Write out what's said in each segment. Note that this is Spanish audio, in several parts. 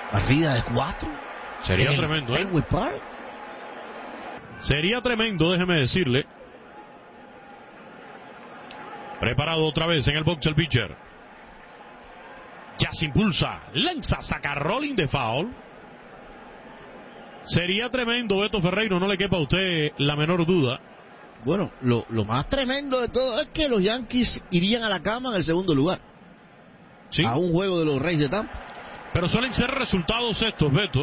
Barrida de 4. Sería tremendo, Fenway Park. Sería tremendo, déjeme decirle. Preparado otra vez en el box el pitcher. Ya se impulsa, lanza, saca rolling de foul. Sería tremendo, Beto Ferreiro, no le quepa a usted la menor duda. Bueno, lo más tremendo de todo es que los Yankees irían a la cama en el segundo lugar. ¿Sí? A un juego de los Reyes de Tampa. Pero suelen ser resultados estos, Beto,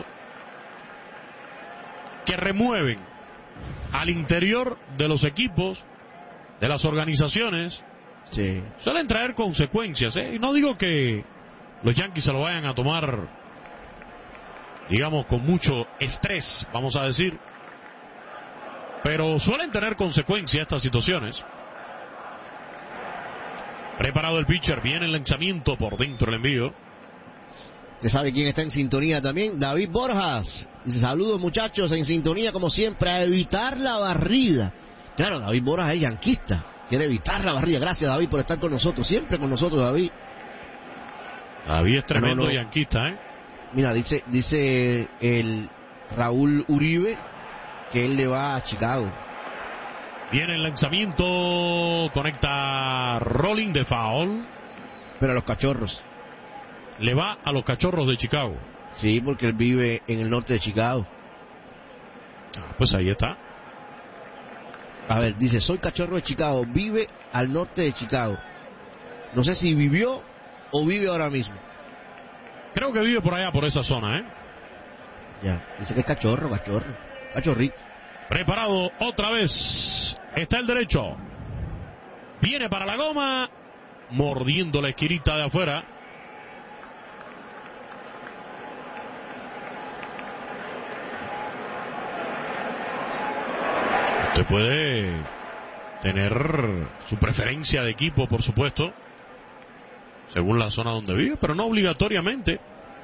que remueven al interior de los equipos, de las organizaciones. Sí. Suelen traer consecuencias, ¿eh? Y no digo que los Yankees se lo vayan a tomar, digamos, con mucho estrés, vamos a decir. Pero suelen tener consecuencias estas situaciones. Preparado el pitcher, viene el lanzamiento por dentro el envío. ¿Usted sabe quién está en sintonía también? David Borjas. Dice, saludos muchachos, en sintonía como siempre, a evitar la barrida. Claro, David Borjas es yanquista, quiere evitar la barrida. Gracias, David, por estar con nosotros, siempre con nosotros, David. David es tremendo yanquista, ¿eh? Mira, dice el Raúl Uribe que él le va a Chicago. Viene el lanzamiento, conecta rolling de foul. Pero a los Cachorros. Le va a los Cachorros de Chicago. Sí, porque él vive en el norte de Chicago. Pues ahí está. A ver, dice, soy cachorro de Chicago, vive al norte de Chicago. No sé si vivió o vive ahora mismo. Creo que vive por allá, por esa zona, ¿eh? Ya, dice que es cachorrito. Preparado otra vez. Está el derecho. Viene para la goma. Mordiendo la esquinita de afuera. Usted puede tener su preferencia de equipo, por supuesto, según la zona donde vive, pero no obligatoriamente.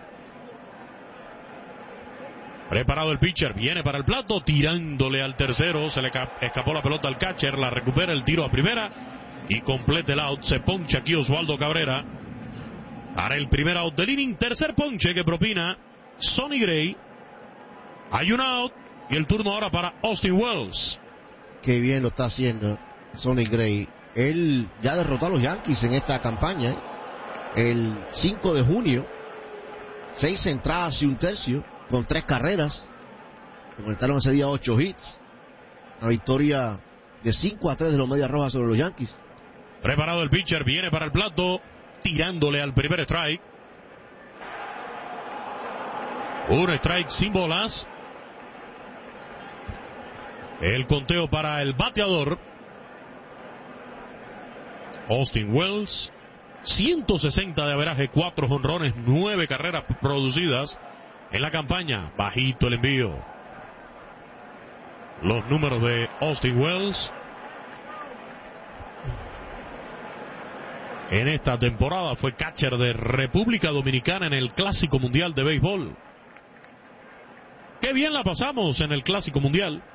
Preparado el pitcher, viene para el plato, tirándole al tercero, se le escapó la pelota al catcher, la recupera, el tiro a primera y completa el out. Se poncha aquí Oswaldo Cabrera para el primer out del inning. Tercer ponche que propina Sonny Gray. Hay un out y el turno ahora para Austin Wells. Qué bien lo está haciendo Sonny Gray. Él ya derrotó a los Yankees en esta campaña, ¿eh? El 5 de junio, 6 entradas y un tercio, con 3 carreras. Conectaron ese día 8 hits. Una victoria de 5-3 de los Medias Rojas sobre los Yankees. Preparado el pitcher, viene para el plato, tirándole al primer strike. Un strike sin bolas. El conteo para el bateador Austin Wells. 160 de averaje, 4 jonrones, 9 carreras producidas en la campaña. Bajito el envío. Los números de Austin Wells en esta temporada: fue catcher de República Dominicana en el Clásico Mundial de Béisbol. Qué bien la pasamos en el Clásico Mundial.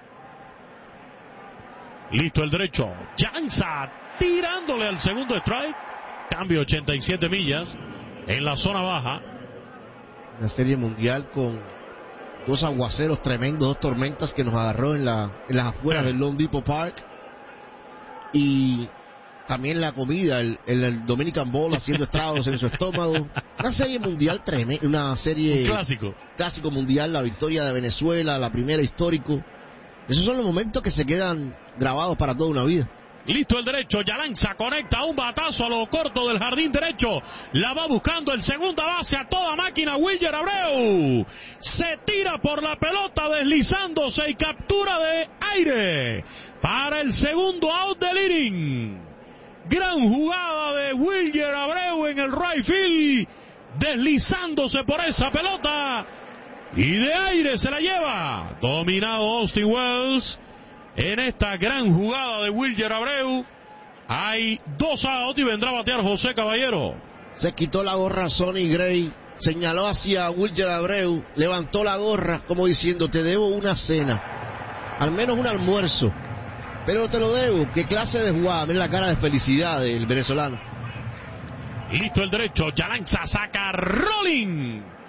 Listo el derecho. Jansa tirándole al segundo strike. Cambio 87 millas en la zona baja. Una serie mundial con 2 aguaceros tremendos, 2 tormentas que nos agarró en las afueras del Lone Depot Park. Y también la comida, el Dominican Bowl haciendo estragos en su estómago. Una serie mundial tremenda, una serie... Un clásico mundial, la victoria de Venezuela, la primera histórico. Esos son los momentos que se quedan grabados para toda una vida. Listo el derecho, ya lanza, conecta un batazo a lo corto del jardín derecho. La va buscando el segunda base a toda máquina, Wilyer Abreu. Se tira por la pelota deslizándose y captura de aire para el segundo out del inning. Gran jugada de Wilyer Abreu en el right field, deslizándose por esa pelota y de aire se la lleva. Dominado Austin Wells. En esta gran jugada de Wilyer Abreu hay 2 outs y vendrá a batear José Caballero. Se quitó la gorra Sonny Gray, señaló hacia Wilyer Abreu, levantó la gorra como diciendo: te debo una cena, al menos un almuerzo, pero te lo debo. Qué clase de jugada, ven la cara de felicidad del venezolano. Listo el derecho, ya lanza, saca rolling.